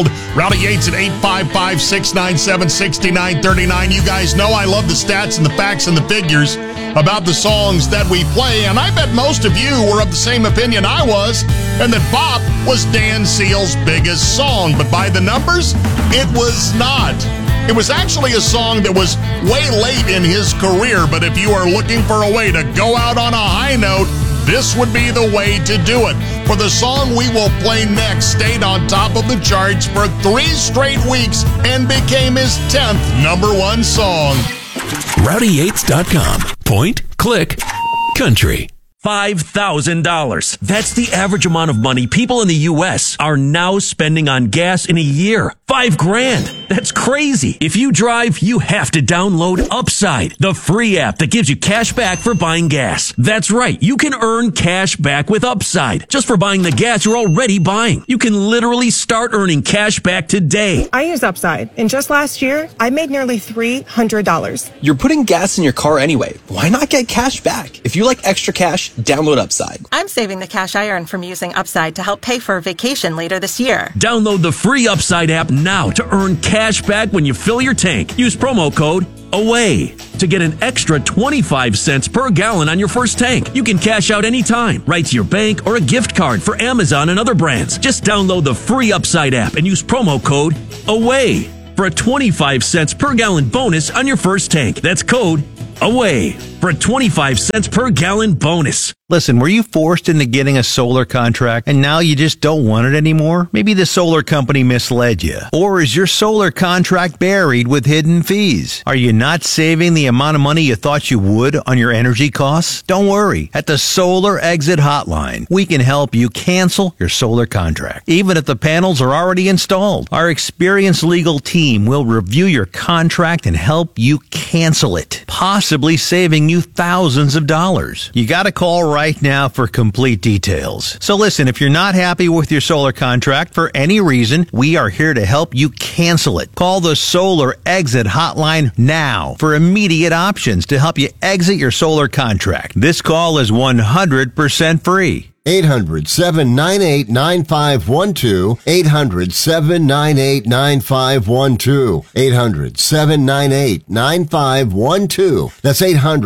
Rowdy Yates at 855-697-6939. You guys know I love the stats and the facts and the figures about the songs that we play, and I bet most of you were of the same opinion I was, and that Bop was Dan Seal's biggest song. But by the numbers, it was not. It was actually a song that was way late in his career, but if you are looking for a way to go out on a high note, this would be the way to do it. For the song we will play next, stayed on top of the charts for 3 straight weeks and became his 10th #1 song. RowdyYates.com. Point, click, country. $5,000. That's the average amount of money people in the U.S. are now spending on gas in a year. $5,000. That's crazy. If you drive, you have to download Upside, the free app that gives you cash back for buying gas. That's right. You can earn cash back with Upside just for buying the gas you're already buying. You can literally start earning cash back today. I use Upside, and just last year, I made nearly $300. You're putting gas in your car anyway. Why not get cash back? If you like extra cash, download Upside. I'm saving the cash I earn from using Upside to help pay for a vacation later this year. Download the free Upside app now to earn cash back when you fill your tank. Use promo code AWAY to get an extra 25 cents per gallon on your first tank. You can cash out anytime, right to your bank or a gift card for Amazon and other brands. Just download the free Upside app and use promo code AWAY for a 25 cents per gallon bonus on your first tank. That's code AWAY for a 25 cents per gallon bonus. Listen, were you forced into getting a solar contract and now you just don't want it anymore? Maybe the solar company misled you. Or is your solar contract buried with hidden fees? Are you not saving the amount of money you thought you would on your energy costs? Don't worry. At the Solar Exit Hotline, we can help you cancel your solar contract, even if the panels are already installed. Our experienced legal team will review your contract and help you cancel it, possibly saving you thousands of dollars. You got to call right now for complete details. So listen, if you're not happy with your solar contract for any reason, we are here to help you cancel it. Call the Solar Exit Hotline now for immediate options to help you exit your solar contract. This call is 100% free. 800-798-9512. 800-798-9512. 800-798-9512. That's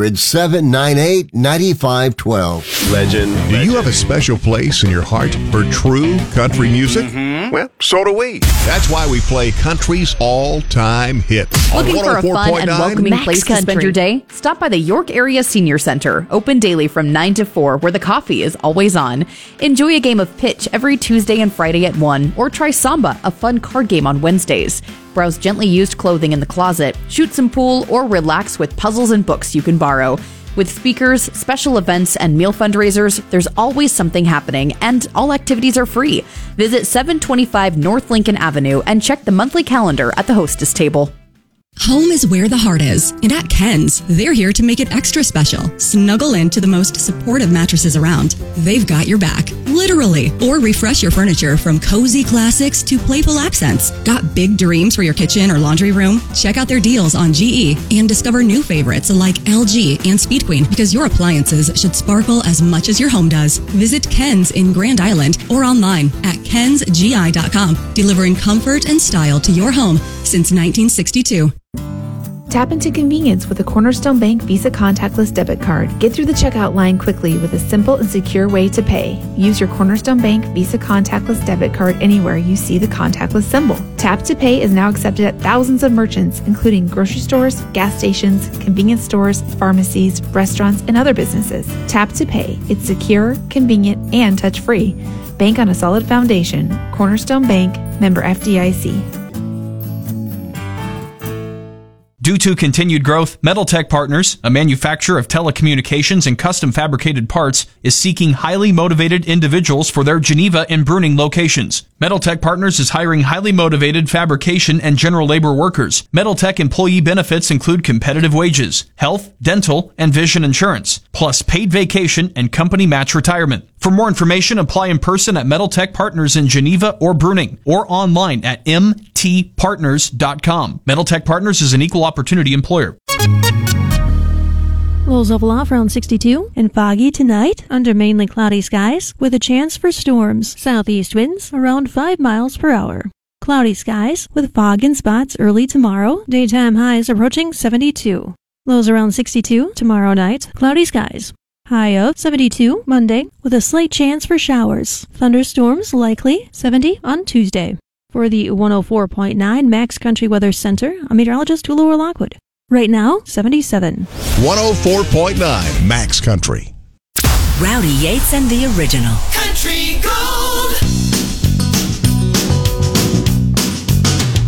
800-798-9512. Legend. Do you have a special place in your heart for true country music? Well, so do we. That's why we play country's all-time hits. Looking for a fun and welcoming place to spend your day? Stop by the York Area Senior Center, open daily from 9 to 4, where the coffee is always on. Enjoy a game of pitch every Tuesday and Friday at 1, or try Samba, a fun card game on Wednesdays. Browse gently used clothing in the closet, shoot some pool, or relax with puzzles and books you can borrow. With speakers, special events, and meal fundraisers, there's always something happening, and all activities are free. Visit 725 North Lincoln Avenue and check the monthly calendar at the hostess table. Home is where the heart is, and at Ken's, they're here to make it extra special. Snuggle into the most supportive mattresses around. They've got your back, literally. Or refresh your furniture from cozy classics to playful accents. Got big dreams for your kitchen or laundry room? Check out their deals on GE and discover new favorites like LG and Speed Queen, because your appliances should sparkle as much as your home does. Visit Ken's in Grand Island or online at kensgi.com, delivering comfort and style to your home since 1962. Tap into convenience with a Cornerstone Bank Visa contactless debit card. Get through the checkout line quickly with a simple and secure way to pay. Use your Cornerstone Bank Visa contactless debit card anywhere you see the contactless symbol. Tap to Pay is now accepted at thousands of merchants, including grocery stores, gas stations, convenience stores, pharmacies, restaurants, and other businesses. Tap to Pay. It's secure, convenient, and touch-free. Bank on a solid foundation. Cornerstone Bank, member FDIC. Due to continued growth, Metal Tech Partners, a manufacturer of telecommunications and custom fabricated parts, is seeking highly motivated individuals for their Geneva and Bruning locations. Metal Tech Partners is hiring highly motivated fabrication and general labor workers. Metal Tech employee benefits include competitive wages, health, dental, and vision insurance, plus paid vacation and company match retirement. For more information, apply in person at Metal Tech Partners in Geneva or Bruning, or online at mtpartners.com. Metal Tech Partners is an equal opportunity employer. Lows of off around 62 and foggy tonight under mainly cloudy skies with a chance for storms. Southeast winds around 5 miles per hour. cloudy skies with fog in spots early tomorrow. Daytime highs approaching 72. Lows around 62 tomorrow night. Cloudy skies. High of 72 Monday with a slight chance for showers. Thunderstorms likely 70 on Tuesday. For the 104.9 Max Country Weather Center, I'm meteorologist Tulora Lockwood. Right now, 77. 104.9 Max Country. Rowdy Yates and the Original.